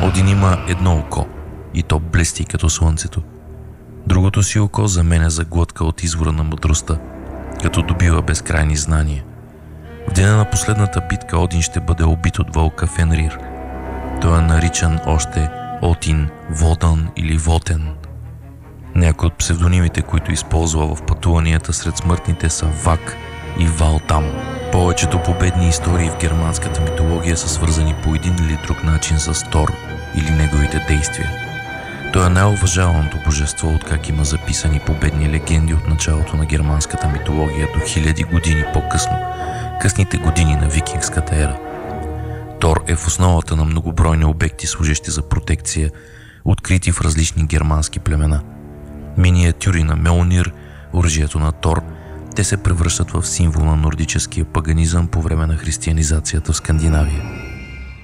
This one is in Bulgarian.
Один има едно око и то блести като слънцето. Другото си око заменя за глътка от извора на мъдростта, като добива безкрайни знания. В деня на последната битка Один ще бъде убит от вълка Фенрир. Той е наричан още Отин, Водан или Вотен. Някои от псевдонимите, които използва в пътуванията сред смъртните, са Вак и Валтам. Повечето победни истории в германската митология са свързани по един или друг начин с Тор или неговите действия. Той е най-уважаваното божество, откак има записани победни легенди от началото на германската митология до хиляди години по-късно, късните години на викингската ера. Тор е в основата на многобройни обекти, служещи за протекция, открити в различни германски племена. Миниатюри на Мьолнир, оръжието на Тор, те се превръщат в символ на нордическия паганизъм по време на християнизацията в Скандинавия.